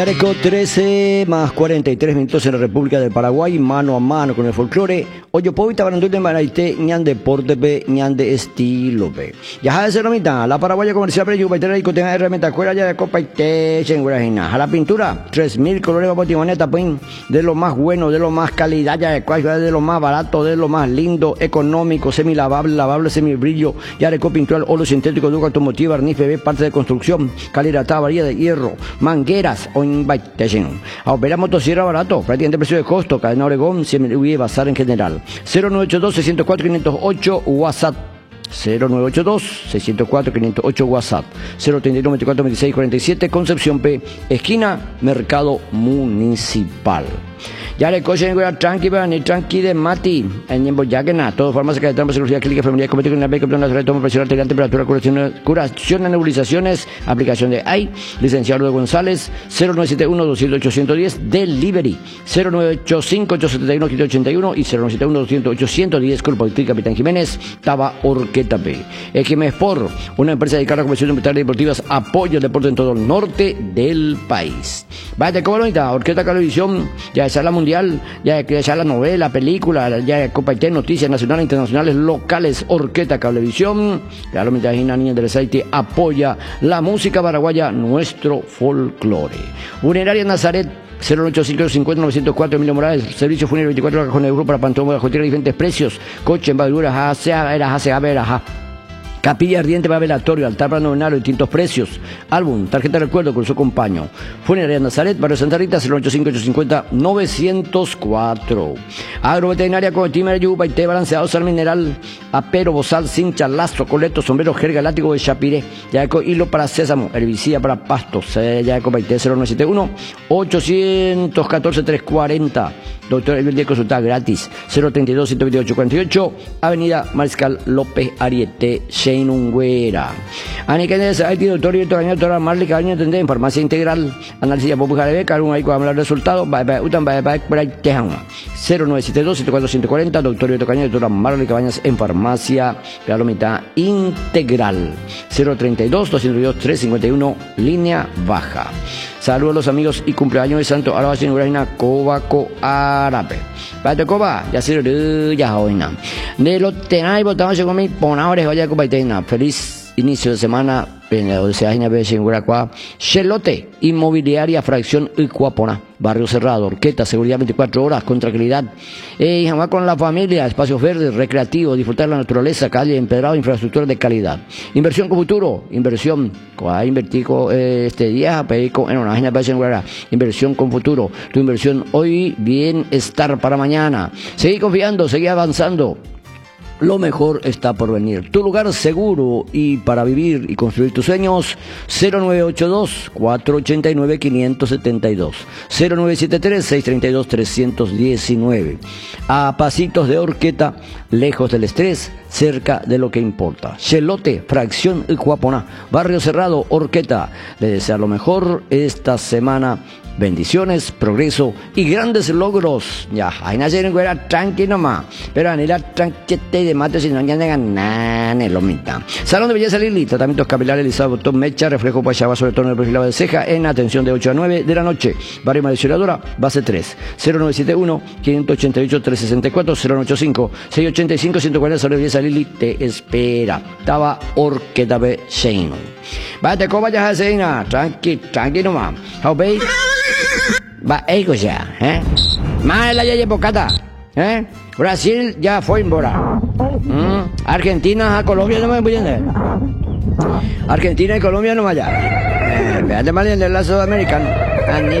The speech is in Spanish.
Areco 13 más 43 minutos en la República del Paraguay, mano a mano con el folclore. Oyo povita barandute maraite, ñan deporte pe, ñan de estilo pe. Ya de ser la mitad, la paraguaya comercial pre yupaitera y cotenga herramienta cuera ya de copa y te chengurajina. A la pintura, 3.000 colores papotimoneta pin, de lo más bueno, de lo más calidad ya de cual, de lo más barato, de lo más lindo, económico, semilavable, lavable, semibrillo, ya de copa pintura, óleo sintético, duco automotiva, barniz, bebé, parte de construcción, calidad, varilla de hierro, mangueras, a operar motosierra barato, prácticamente precio de costo, cadena Oregón, Siemens Bazar en general. 0982-604-508 WhatsApp. 0982-604-508 WhatsApp. 031-24-26-47 Concepción P, esquina Mercado Municipal. Ya le coche en tranqui, ni tranqui de mati, en Yembo Yagena, todo farmacia de trampa, cirugía clínica familiar, comética en la beca, plan natural, toma presión arterial, temperatura, curación, nebulizaciones, aplicación de AI, licenciado de González, 0971-200-810, delivery, 0985-871-881 y 0971-200-810, Cuerpo de Capitán Jiménez, Taba Orqueta P. Sport, una empresa dedicada a la conversión de metales deportivas, apoya el deporte en todo el norte del país. Vaya, como bonita, Orqueta Televisión, ya es la mundial, ya es la novela, película, ya es Copa y noticias nacionales, internacionales, locales, Orqueta Cablevisión, ya lo mitad niña del aceite apoya la música paraguaya, nuestro folclore. Funeraria Nazaret 085-50-904 Emilio Morales, servicio funerario 24 horas con el grupo para Pantón, Bajotiera, diferentes precios, coche, envasaduras, capilla ardiente para velatorio, altar para novenario, distintos precios, álbum, tarjeta de recuerdo con su compañero. Funeraria Nazaret, barrio Santa Rita, 085-850-904. Agroveterinaria Cometímera, Yuba y té balanceado, sal mineral, apero, bozal, cincha, lazo, coleto, sombrero, jerga, látigo de chapiré, yaco, hilo para sésamo, herbicida para pastos, yaco, paité, 0971-814-340. Doctor Elvio Díaz, consulta gratis, 032-128-48, Avenida Mariscal López Ariete, Sheinungüera. Aniquenes, IT, doctor y doctora Marley Cabaño, entender en farmacia integral, análisis de popular de beca, un aico a hablar resultado, 0972-74140, doctor y doctora Marley Cabañas en farmacia, Galomita integral, 032-202-351, línea baja. Saludos a los amigos y cumpleaños de Santo Araba Sinuraina Cobaco Árabe. Pate Coba, ya se ya hoina. De lo tenai botamos con mi ponadores vaya copaitena. Feliz inicio de semana. Chelote, inmobiliaria, fracción Icuapona, barrio cerrado, Orqueta, seguridad 24 horas, con tranquilidad. Jamás con la familia, espacios verdes, recreativos, disfrutar la naturaleza, calle empedrado, infraestructura de calidad. Inversión con futuro, inversión, invertir este día, en una página de inversión con futuro, tu inversión hoy, bienestar para mañana. Seguí confiando, seguí avanzando. Lo mejor está por venir. Tu lugar seguro y para vivir y construir tus sueños, 0982-489-572, 0973-632-319. A pasitos de Orqueta, lejos del estrés, cerca de lo que importa. Chelote, fracción Icuapona, barrio cerrado, Orqueta. Le desea lo mejor esta semana. Bendiciones, progreso y grandes logros. Ya, ahí nace en güera tranqui nomás. Pero anila tranquete de mate si no ya negan nada, lo mitad. Salón de belleza Lili, tratamientos capilares, alisado, botón, mecha, reflejo pachaba sobre todo en el perfilado de ceja, en atención de 8 a 9 de la noche. Barrio Madeciladora, base 3, 0971-588-364, 085-685-140, Salón de belleza Lili, te espera. Taba Orqueta B. Sheino. Vate, ¿cómo vayas a Seina? Tranqui nomás. How babe? Va, ya, Más la ya bocata, Brasil ya fue embora. Argentina a Colombia no me entiendes. Argentina y Colombia no vaya. Véate mal en el lazo americano.